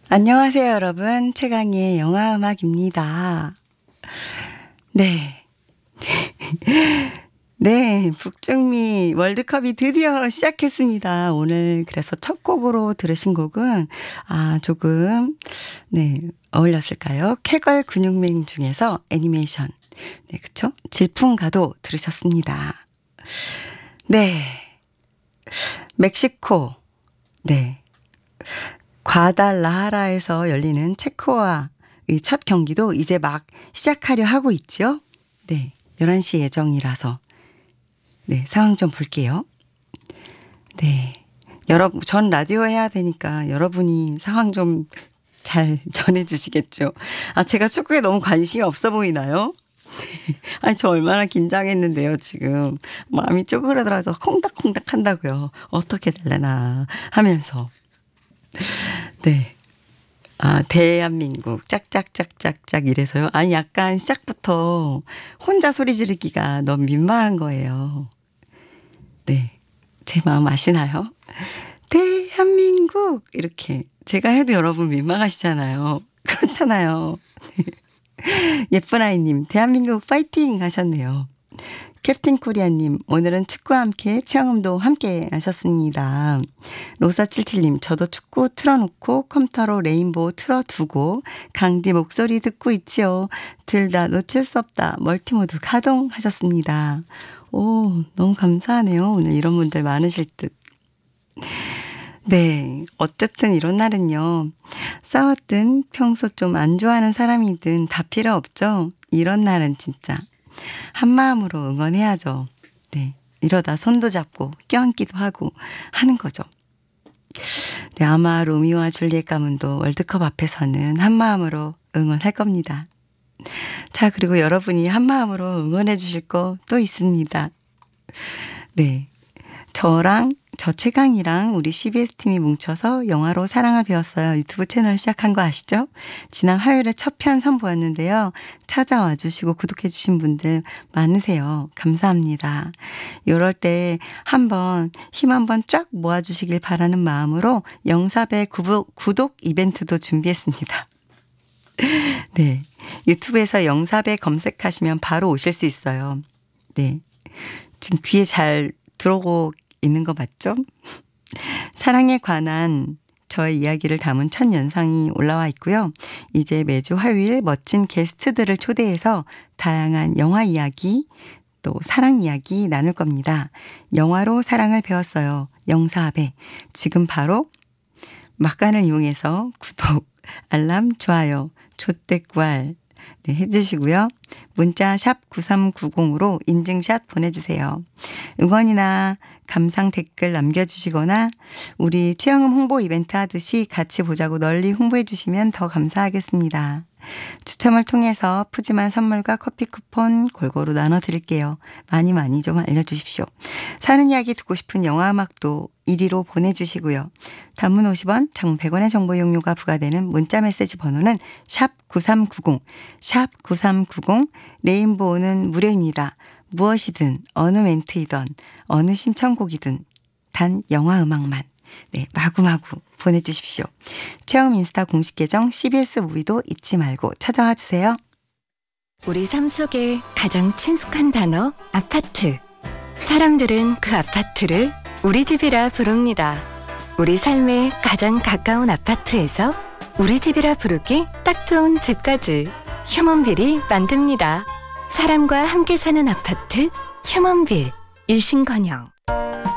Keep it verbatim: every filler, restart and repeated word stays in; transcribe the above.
안녕하세요, 여러분. 최강희의 영화음악입니다. 네. 네, 북중미 월드컵이 드디어 시작했습니다. 오늘 그래서 첫 곡으로 들으신 곡은 아 조금 네 어울렸을까요? 캐걸 근육맨 중에서 애니메이션 네 그쵸? 질풍가도 들으셨습니다. 네, 멕시코 네 과달라하라에서 열리는 체코와의 첫 경기도 이제 막 시작하려 하고 있죠. 네, 열한 시 예정이라서 네, 상황 좀 볼게요. 네. 여러분, 전 라디오 해야 되니까 여러분이 상황 좀 잘 전해 주시겠죠. 아, 제가 축구에 너무 관심이 없어 보이나요? 아니, 저 얼마나 긴장했는데요, 지금. 마음이 쪼그라들어서 콩닥콩닥 한다고요. 어떻게 될래나 하면서. 네. 아, 대한민국 짝짝짝짝짝 이래서요. 아니, 약간 시작부터 혼자 소리 지르기가 너무 민망한 거예요. 네. 제 마음 아시나요? 대한민국! 이렇게. 제가 해도 여러분 민망하시잖아요. 그렇잖아요. 예쁜 아이님, 대한민국 파이팅 하셨네요. 캡틴 코리아님, 오늘은 축구와 함께 체험도 함께 하셨습니다. 로사칠칠님, 저도 축구 틀어놓고 컴퓨터로 레인보우 틀어두고 강디 목소리 듣고 있지요. 둘 다 놓칠 수 없다. 멀티모드 가동하셨습니다. 오, 너무 감사하네요. 오늘 이런 분들 많으실 듯. 네, 어쨌든 이런 날은요. 싸웠든 평소 좀 안 좋아하는 사람이든 다 필요 없죠. 이런 날은 진짜 한마음으로 응원해야죠. 네, 이러다 손도 잡고 껴안기도 하고 하는 거죠. 네, 아마 로미오와 줄리엣 가문도 월드컵 앞에서는 한마음으로 응원할 겁니다. 자, 그리고 여러분이 한마음으로 응원해 주실 거 또 있습니다. 네, 저랑 저 최강이랑 우리 씨비에스 팀이 뭉쳐서 영화로 사랑을 배웠어요. 유튜브 채널 시작한 거 아시죠? 지난 화요일에 첫 편 선보였는데요. 찾아와 주시고 구독해 주신 분들 많으세요. 감사합니다. 이럴 때 한번 힘 한번 쫙 모아주시길 바라는 마음으로 영사배 구독, 구독 이벤트도 준비했습니다. 네, 유튜브에서 영사배 검색하시면 바로 오실 수 있어요. 네, 지금 귀에 잘 들어오고 있는 거 맞죠? 사랑에 관한 저의 이야기를 담은 첫 영상이 올라와 있고요. 이제 매주 화요일 멋진 게스트들을 초대해서 다양한 영화 이야기 또 사랑 이야기 나눌 겁니다. 영화로 사랑을 배웠어요. 영사배. 지금 바로 막간을 이용해서 구독, 알람, 좋아요, 조댓구알 네, 해주시고요. 문자 샵 구삼구공으로 인증샷 보내주세요. 응원이나 감상 댓글 남겨주시거나 우리 최영음 홍보 이벤트 하듯이 같이 보자고 널리 홍보해 주시면 더 감사하겠습니다. 추첨을 통해서 푸짐한 선물과 커피 쿠폰 골고루 나눠드릴게요. 많이 많이 좀 알려주십시오. 사는 이야기 듣고 싶은 영화음악도 이리로 보내주시고요. 단문 오십 원, 장문 백 원의 정보 용료가 부과되는 문자메시지 번호는 샵 구삼구공, 샵 구삼구공, 레인보우는 무료입니다. 무엇이든 어느 멘트이든 어느 신청곡이든 단 영화음악만 네, 마구마구 보내주십시오. 체험 인스타 공식 계정 씨비에스 무비도 잊지 말고 찾아와 주세요. 우리 삶 속에 가장 친숙한 단어 아파트. 사람들은 그 아파트를 우리 집이라 부릅니다. 우리 삶에 가장 가까운 아파트에서 우리 집이라 부르기 딱 좋은 집까지 휴먼빌이 만듭니다. 사람과 함께 사는 아파트 휴먼빌. 일신건영.